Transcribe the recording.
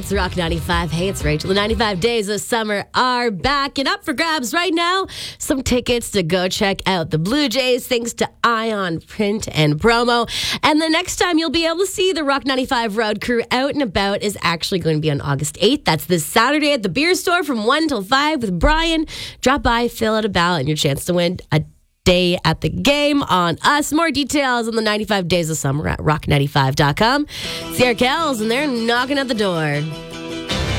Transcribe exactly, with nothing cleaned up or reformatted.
It's Rock ninety-five. Hey, it's Rachel. The ninety-five days of summer are back and up for grabs right now. Some tickets to go check out the Blue Jays thanks to Ion Print and Promo. And the next time you'll be able to see the Rock ninety-five Road Crew out and about is actually going to be on August eighth. That's this Saturday at the beer store from one till five with Brian. Drop by, fill out a ballot, and your chance to win a day at the game on us. More details on the ninety-five days of summer at rock ninety-five dot com. Sierra Kells, and they're knocking at the door.